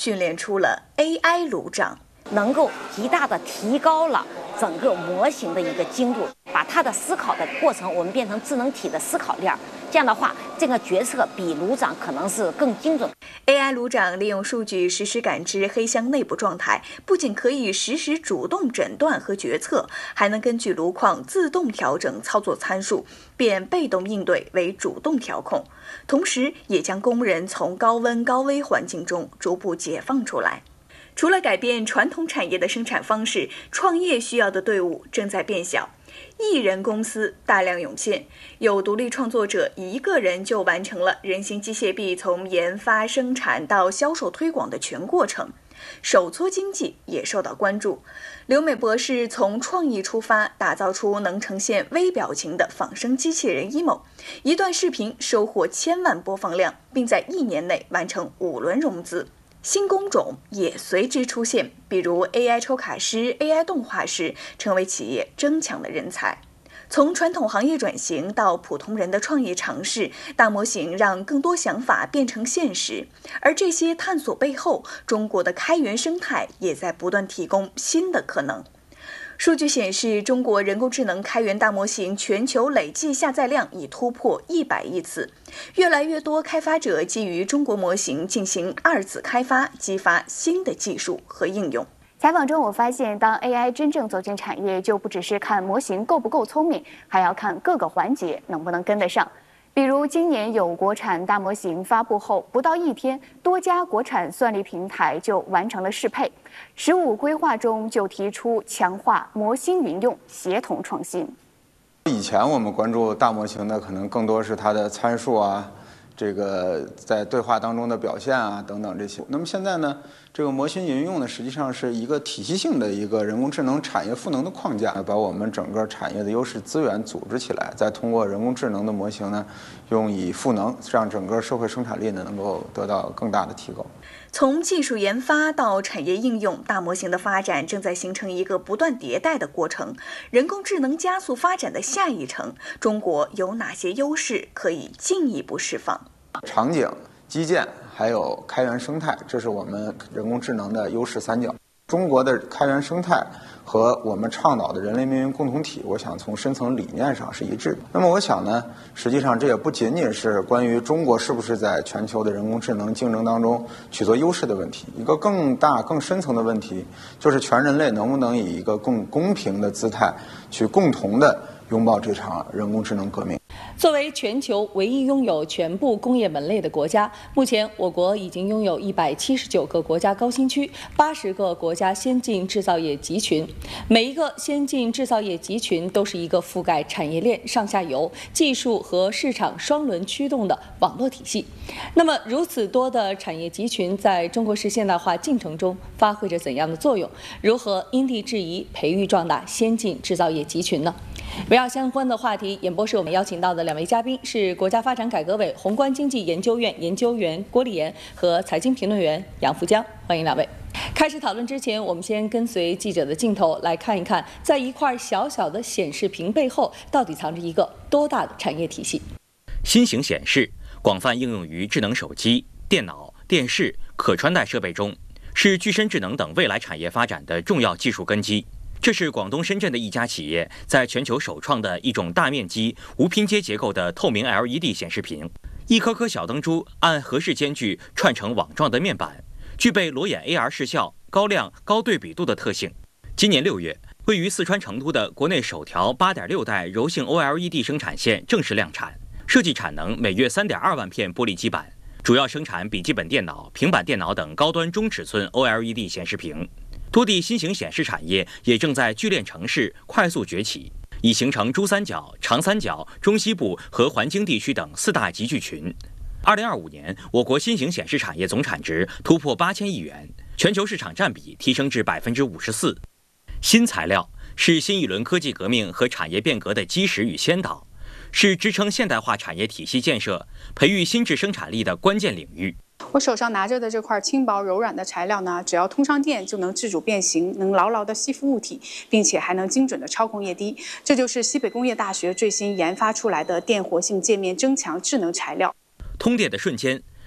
训练出了 AI 炉长， 能够极大的提高了整个模型的一个精度，把它的思考的过程我们变成智能体的思考链。这样的话，这个决策比炉长可能是更精准。 AI 炉长利用数据实时感知黑箱内部状态，不仅可以实时主动诊断和决策，还能根据炉况自动调整操作参数，变被动应对为主动调控，同时也将工人从高温高危环境中逐步解放出来。除了改变传统产业的生产方式，创业需要的队伍正在变小。一人公司大量涌现，有独立创作者一个人就完成了人形机械臂从研发、生产到销售推广的全过程。手搓经济也受到关注。刘美博士从创意出发，打造出能呈现微表情的仿生机器人 emo， 一段视频收获1000万播放量，并在1年内完成5轮融资。新工种也随之出现，比如 AI 抽卡师、AI 动画师，成为企业争抢的人才。从传统行业转型到普通人的创业尝试，大模型让更多想法变成现实。而这些探索背后，中国的开源生态也在不断提供新的可能。数据显示，中国人工智能开源大模型全球累计下载量已突破100亿次，越来越多开发者基于中国模型进行2次开发，激发新的技术和应用。 采访中，我发现，当 AI 真正走进产业，就不只是看模型够不够聪明，还要看各个环节能不能跟得上。比如，今年有国产大模型发布后，不到1天，多家国产算力平台就完成了适配。15规划中就提出强化模型云用，协同创新。 以前我们关注大模型的，可能更多是它的参数啊，这个在对话当中的表现啊等等这些。那么现在呢，这个模型云用呢，实际上是一个体系性的一个人工智能产业赋能的框架，把我们整个产业的优势资源组织起来，再通过人工智能的模型呢，用以赋能，让整个社会生产力呢能够得到更大的提高。 从技术研发到产业应用，大模型的发展正在形成一个不断迭代的过程。人工智能加速发展的下一程，中国有哪些优势可以进一步释放？ 场景、基建还有开源生态，这是我们人工智能的优势三角。中国的开源生态和我们倡导的人类命运共同体，我想从深层理念上是一致的。那么我想呢，实际上这也不仅仅是关于中国是不是在全球的人工智能竞争当中取得优势的问题，一个更大更深层的问题，就是全人类能不能以一个更公平的姿态去共同的拥抱这场人工智能革命。 作为全球唯一拥有全部工业门类的国家，目前我国已经拥有179个国家高新区，80个国家先进制造业集群。每一个先进制造业集群都是一个覆盖产业链上下游、技术和市场双轮驱动的网络体系。那么，如此多的产业集群在中国式现代化进程中发挥着怎样的作用？如何因地制宜培育壮大先进制造业集群呢？围绕相关的话题，演播室我们邀请到的2位嘉宾是国家发展改革委宏观经济研究院研究员郭立言和财经评论员杨福江，欢迎2位。开始讨论之前，我们先跟随记者的镜头来看一看，在一块小小的显示屏背后，到底藏着一个多大的产业体系？ 新型显示广泛应用于智能手机、电脑、电视、可穿戴设备中，是具身智能等未来产业发展的重要技术根基。这是广东深圳的一家企业在全球首创的一种大面积无拼接结构的透明 LED 显示屏，一颗颗小灯珠按合适间距串成网状的面板，具备裸眼 AR 视效、高亮、高对比度的特性。今年6月，位于四川成都的国内首条8.6代柔性 OLED 生产线正式量产，设计产能每月3.2万片玻璃基板，主要生产笔记本电脑、平板电脑等高端中尺寸 OLED 显示屏。多地新型显示产业也正在聚链城市快速崛起，已形成珠三角、长三角、中西部和环京地区等4大集聚群。2025年，我国新型显示产业总产值突破8000亿元，全球市场占比提升至54%。新材料是新一轮科技革命和产业变革的基石与先导，是支撑现代化产业体系建设、培育新质生产力的关键领域。 我手上拿着的这块轻薄柔软的材料呢，只要通上电就能自主变形，能牢牢地吸附物体，并且还能精准地操控液滴。这就是西北工业大学最新研发出来的电活性界面增强智能材料。 通电的瞬间，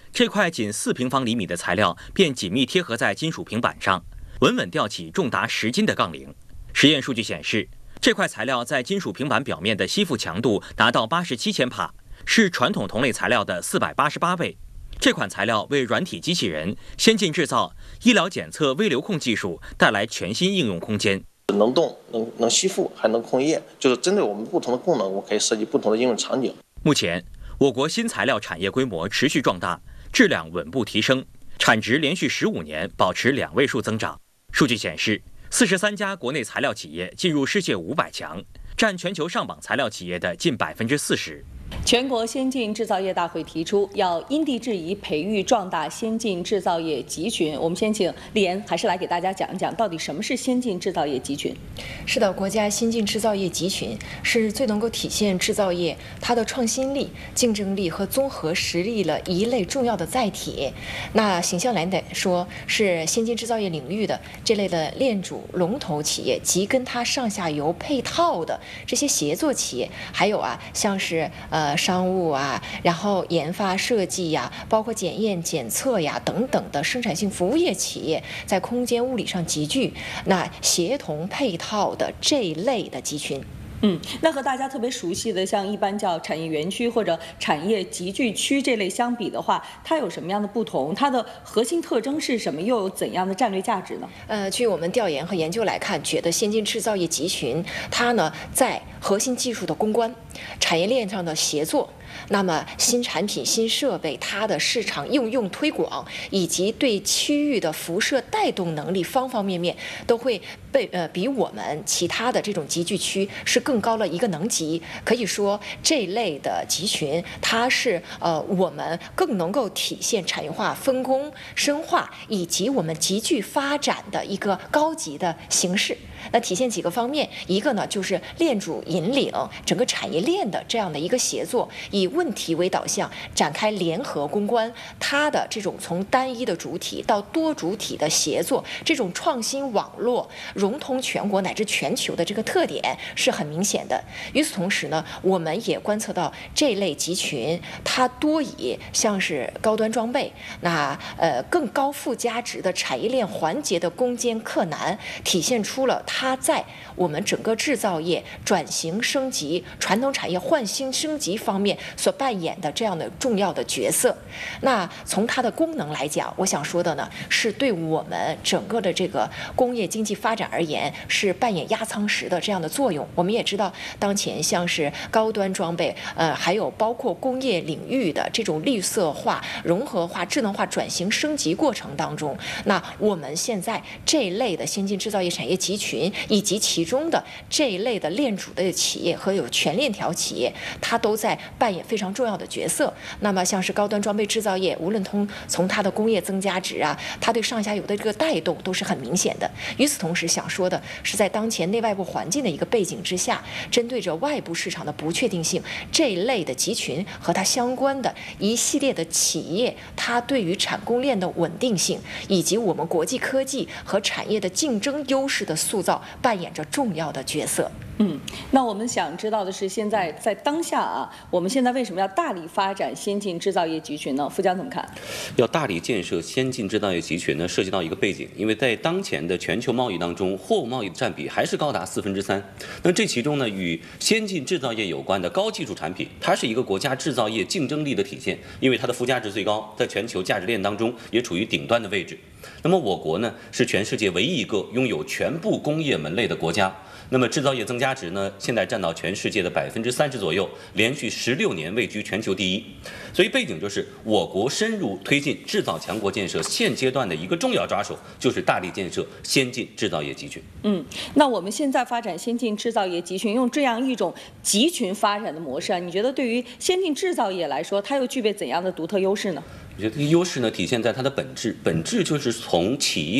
这块仅4平方厘米的材料便紧密贴合在金属平板上，稳稳吊起重达10斤的杠铃。实验数据显示，这块材料在金属平板表面的吸附强度达到87千帕，是传统同类材料的488倍。这款材料为软体机器人、先进制造、医疗检测微流控技术带来全新应用空间。 能动、能吸附，还能控液，就是针对我们不同的功能，我可以设计不同的应用场景。 目前，我国新材料产业规模持续壮大，质量稳步提升，产值连续15年保持2位数增长。数据显示，43家国内材料企业进入世界500强，占全球上榜材料企业的近40%。 全国先进制造业大会提出，要因地制宜培育壮大先进制造业集群。我们先请丽妍还是来给大家讲一讲，到底什么是先进制造业集群？ 是的，国家先进制造业集群是最能够体现制造业它的创新力、竞争力和综合实力的一类重要的载体。那形象来说，是先进制造业领域的这类的链主、龙头企业及跟它上下游配套的这些协作企业，还有像是商务然后研发设计包括检验检测等等的生产性服务业企业，在空间物理上集聚，那协同配套的这一类的集群。 那和大家特别熟悉的像一般叫产业园区或者产业集聚区这类相比的话，它有什么样的不同？它的核心特征是什么？又有怎样的战略价值呢？ 据我们调研和研究来看，觉得先进制造业集群它呢在核心技术的攻关、产业链上的协作，那么新产品、新设备它的市场应用推广，以及对区域的辐射带动能力方方面面，都会比我们其他的这种集聚区是更高了一个能级。可以说这类的集群，它是我们更能够体现产业化分工深化以及我们集聚发展的一个高级的形式。那体现几个方面，一个呢就是链主引领整个产业链的这样的一个协作，以问题为导向展开联合攻关，它的这种从单一的主体到多主体的协作，这种创新网络融通全国乃至全球的这个特点是很明显的。与此同时呢，我们也观测到这类集群它多以像是高端装备，那更高附加值的产业链环节的攻坚克难，体现出了它在我们整个制造业转型升级、传统产业换新升级方面所扮演的这样的重要的角色。那从它的功能来讲，我想说的呢，是对我们整个的这个工业经济发展而言，是扮演压舱石的这样的作用。我们也知道，当前像是高端装备，还有包括工业领域的这种绿色化、融合化、智能化转型升级过程当中，那我们现在这一类的先进制造业产业集群，以及其中的这一类的链主的企业和有全链条企业，它都在扮演非常重要的角色。那么像是高端装备制造业，无论从它的工业增加值它对上下游的这个带动都是很明显的。与此同时，想说的是，在当前内外部环境的一个背景之下，针对着外部市场的不确定性，这一类的集群和它相关的一系列的企业，它对于产供链的稳定性，以及我们国际科技和产业的竞争优势的塑造，扮演着重要的角色。 那我们想知道的是，现在在当下我们现在为什么要大力发展先进制造业集群呢？富江怎么看？ 要大力建设先进制造业集群呢，涉及到一个背景，因为在当前的全球贸易当中，货物贸易的占比还是高达3/4。那这其中呢，与先进制造业有关的高技术产品，它是一个国家制造业竞争力的体现，因为它的附加值最高，在全球价值链当中也处于顶端的位置。那么我国呢，是全世界唯一一个拥有全部工业门类的国家。那么制造业增加值呢，现在占到全世界的30%左右，连续16年位居全球第一。所以背景就是我国深入推进制造强国建设，现阶段的一个重要抓手就是大力建设先进制造业集群。 那我们现在发展先进制造业集群，用这样一种集群发展的模式你觉得对于先进制造业来说，它又具备怎样的独特优势呢？ 我觉得这个优势呢，体现在它的本质就是从企业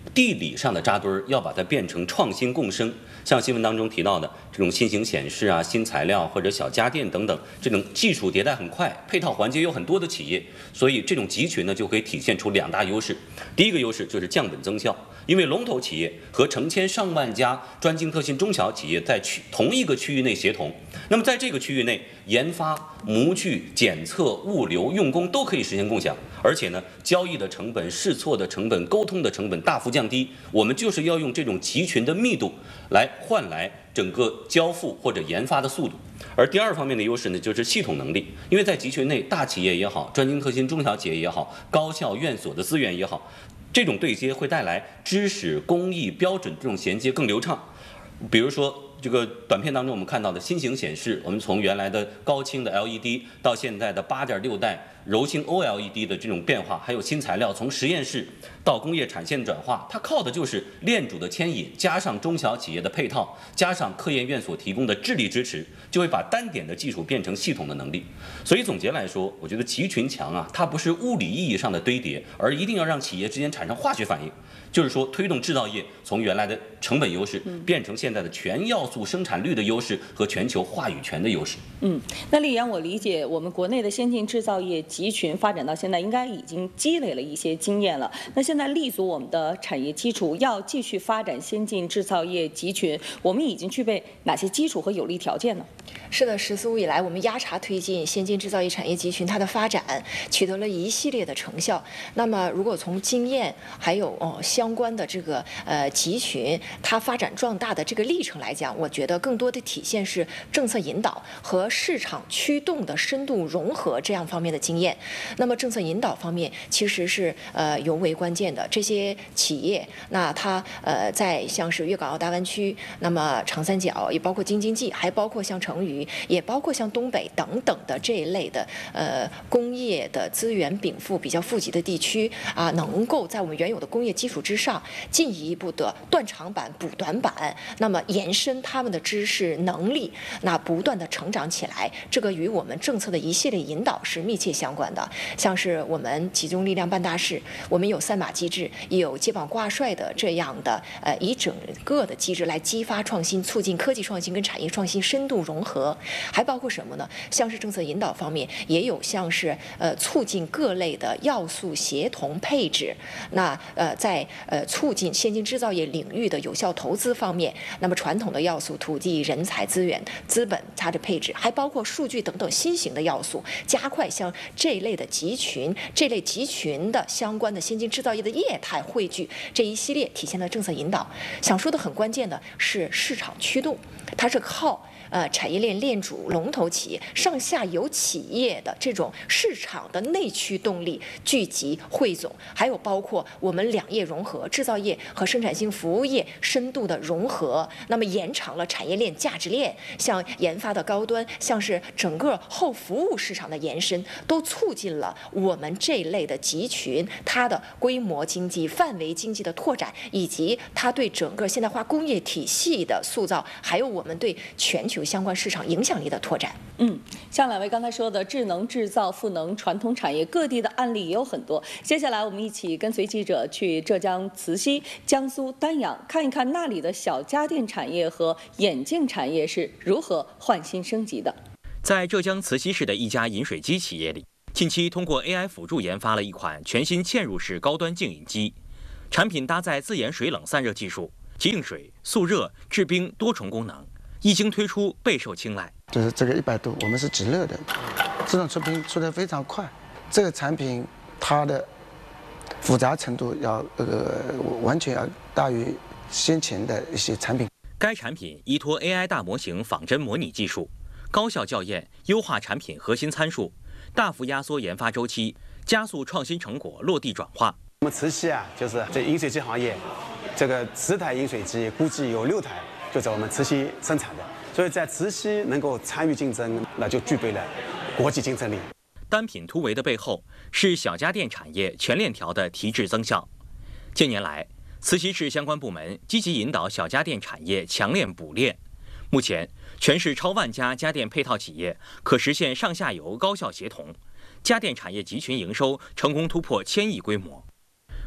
地理上的扎堆儿，要把它变成创新共生。像新闻当中提到的这种新型显示啊、新材料或者小家电等等，这种技术迭代很快，配套环节有很多的企业，所以这种集群呢就可以体现出2大优势。第一个优势就是降本增效，因为龙头企业和成千上万家专精特新中小企业在同一个区域内协同，那么在这个区域内，研发、模具、检测、物流、用工都可以实现共享，而且呢，交易的成本、试错的成本、沟通的成本大幅降低。我们就是要用这种集群的密度来换来整个交付或者研发的速度。而第二方面的优势呢，就是系统能力，因为在集群内，大企业也好，专精特新中小企业也好，高校院所的资源也好，这种对接会带来知识、工艺、标准这种衔接更流畅。比如说这个短片当中我们看到的新型显示，我们从原来的高清的 LED 到现在的8.6代柔性 OLED 的这种变化，还有新材料从实验室到工业产线转化，它靠的就是链主的牵引，加上中小企业的配套，加上科研院所提供的智力支持，就会把单点的技术变成系统的能力。所以总结来说，我觉得集群强啊，它不是物理意义上的堆叠，而一定要让企业之间产生化学反应。就是说，推动制造业从原来的成本优势变成现在的全要素生产率的优势和全球话语权的优势。 那丽阳，我理解我们国内的先进制造业集群发展到现在，应该已经积累了一些经验了。那现在立足我们的产业基础，要继续发展先进制造业集群，我们已经具备哪些基础和有利条件呢？ 是的，“十四五”以来，我们压茶推进先进制造业产业集群，它的发展取得了一系列的成效。那么，如果从经验还有相关的这个集群它发展壮大的这个历程来讲，我觉得更多的体现是政策引导和市场驱动的深度融合这样方面的经验。那么，政策引导方面其实是尤为关键的。这些企业，那它在像是粤港澳大湾区，那么长三角，也包括京津冀，还包括像成渝，也包括像东北等等的这一类的工业的资源禀赋比较富集的地区啊，能够在我们原有的工业基础之上进一步的断长板补短板，那么延伸他们的知识能力，那不断的成长起来，这个与我们政策的一系列引导是密切相关的。像是我们集中力量办大事，我们有3码机制，也有接榜挂帅的这样的一整个的机制来激发创新，促进科技创新跟产业创新深度融合。还包括什么呢？像是政策引导方面，也有像是促进各类的要素协同配置。那在促进先进制造业领域的有效投资方面，那么传统的要素，土地、人才、资源、资本它的配置，还包括数据等等新型的要素，加快像这一类的集群、这类集群的相关的先进制造业的业态汇聚，这一系列体现了政策引导。想说的很关键的是市场驱动，它是靠产业链链主、龙头企业、上下游企业的这种市场的内驱动力聚集汇总，还有包括我们两业融合，制造业和生产性服务业深度的融合，那么延长了产业链价值链，像研发的高端，像是整个后服务市场的延伸，都促进了我们这一类的集群它的规模经济、范围经济的拓展，以及它对整个现代化工业体系的塑造，还有我们对全球相关市场影响力的拓展。 像两位刚才说的智能制造、赋能传统产业，各地的案例也有很多。接下来我们一起跟随记者去浙江慈溪、江苏丹阳，看一看那里的小家电产业和眼镜产业是如何换新升级的。 在浙江慈溪市的一家饮水机企业里，近期通过 AI 辅助研发了一款全新嵌入式高端净饮机，产品搭载自研水冷散热技术，净水、速热、制冰多重功能，一经推出备受青睐。 就是这个100度，我们是即热的，这种出冰出得非常快。这个产品它的复杂程度要完全要大于先前的一些产品。 该产品依托 AI 大模型仿真模拟技术，高效校验，优化产品核心参数，大幅压缩研发周期，加速创新成果落地转化。 我们慈溪啊，就是这饮水机行业，这个10台饮水机估计有6台就在我们慈溪生产的，所以在慈溪能够参与竞争，那就具备了国际竞争力。 单品突围的背后是小家电产业全链条的提质增效。近年来，慈溪市相关部门积极引导小家电产业强链补链。目前，全市超万家家电配套企业可实现上下游高效协同，家电产业集群营收成功突破1000亿规模。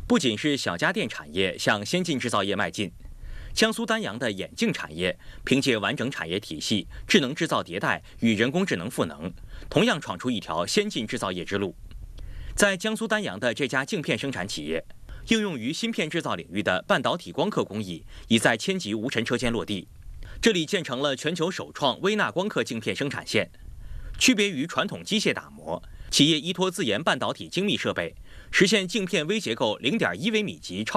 不仅是小家电产业向先进制造业迈进，江苏丹阳的眼镜产业凭借完整产业体系、智能制造迭代与人工智能赋能，同样闯出一条先进制造业之路。在江苏丹阳的这家镜片生产企业，应用于芯片制造领域的半导体光刻工艺已在千级无尘车间落地。这里建成了全球首创微纳光刻镜片生产线。区别于传统机械打磨，企业依托自研半导体精密设备，实现镜片微结构0.1微米级超